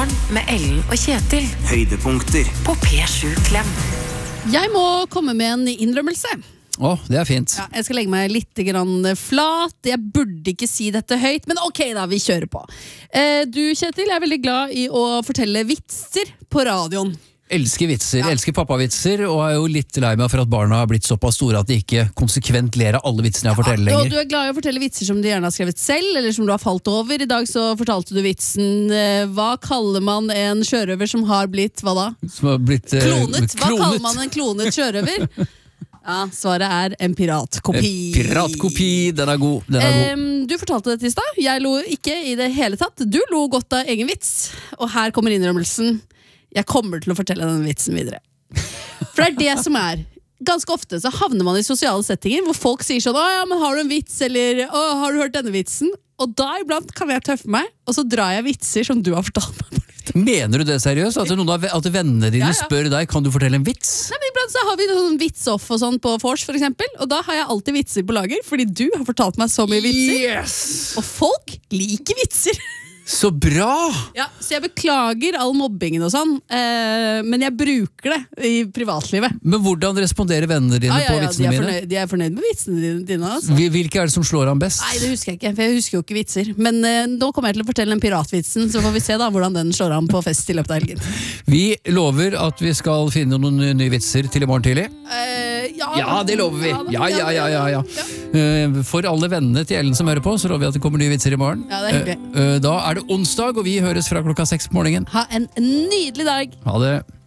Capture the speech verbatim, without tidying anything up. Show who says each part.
Speaker 1: Morgen med Ellen og Kjetil.
Speaker 2: Høydepunkter
Speaker 1: På P sju Klem.
Speaker 3: Jeg må komme med en innrømmelse.
Speaker 4: Åh, det er fint.
Speaker 3: Ja, jeg skal legge meg litt grann flat. Jeg burde ikke si dette høyt, men ok da, vi kjører på. Eh, du, Kjetil, er veldig glad i å fortelle vitser på radioen.
Speaker 4: Elsker vitser, ja. Elsker pappavitser, og er jo litt lei meg for at barna har blitt såpass store at de ikke konsekvent ler av alle vitsene jeg forteller
Speaker 3: Ja, og
Speaker 4: lenger.
Speaker 3: du er glad i å fortelle vitser som du gjerne har skrevet selv, eller som du har falt over. I dag så fortalte du vitsen, eh, hva kaller man en sjørøver som har blitt, hva da?
Speaker 4: Som har blitt eh,
Speaker 3: Klonet. Hva
Speaker 4: klonet.
Speaker 3: kaller man en klonet sjørøver? Ja, svaret er en piratkopi.
Speaker 4: Eh, Piratkopi, den er god, den er god.
Speaker 3: Em, du fortalte dette i stad. Jeg lo ikke i det hele tatt. Du lo godt av egen vits. Og her kommer innrømmelsen. Jeg kommer til å fortelle denne vitsen videre. For det er det som er. Ganske ofte så havner man i sosiale settinger hvor folk sier sånn, «Å ja, men har du en vits?» eller «Å, har du hørt denne vitsen?» Og da iblant kan jeg tøffe meg, og så drar jeg vitser som du har fortalt meg.
Speaker 4: Mener du det seriøst? At, noen av, at vennene dine
Speaker 3: Ja, ja.
Speaker 4: spør deg, kan du fortelle en vits?
Speaker 3: Nei, men iblant så har vi sånn vits-off og sånn på vors for eksempel, og da har jeg alltid vitser på lager, fordi du har fortalt meg så mye vitser.
Speaker 4: Yes!
Speaker 3: Og folk liker vitser.
Speaker 4: Så bra!
Speaker 3: Ja, så jeg beklager all mobbingen og sånn, eh, men jeg bruker det i privatlivet.
Speaker 4: Men hvordan responderer vennene dine
Speaker 3: Ja, ja,
Speaker 4: på
Speaker 3: ja, de,
Speaker 4: vitsene
Speaker 3: er
Speaker 4: mine?
Speaker 3: fornøyd, de er fornøyd med vitsene dine, dine altså.
Speaker 4: Hvil- Hvilke er det som slår ham best?
Speaker 3: Nei, det husker jeg ikke, for jeg husker jo ikke vitser. Men eh, nå kommer jeg til å fortelle en piratvitsen, så får vi se da hvordan den slår an på fest i løpet av helgen.
Speaker 4: Vi lover at vi skal finne noen nye vitser til i morgen tidlig.
Speaker 3: Eh, ja,
Speaker 4: Ja, det lover vi!
Speaker 3: da.
Speaker 4: Ja, ja, ja, ja, ja. Eh, For alle vennene til Ellen som hører på, så lover vi at det kommer nye vitser i morgen.
Speaker 3: Ja, det er hyggelig.
Speaker 4: Eh, eh, Da er det onsdag, og vi høres fra klokka seks på morgenen.
Speaker 3: Ha en nydelig dag.
Speaker 4: Ha det!